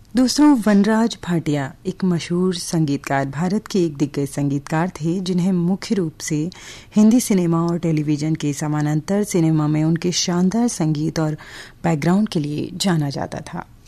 दोस्तों, वनराज भाटिया एक मशहूर संगीतकार, भारत के एक दिग्गज संगीतकार थे जिन्हें मुख्य रूप से हिंदी सिनेमा और टेलीविजन के समानांतर सिनेमा में उनके शानदार संगीत और बैकग्राउंड के लिए जाना जाता था।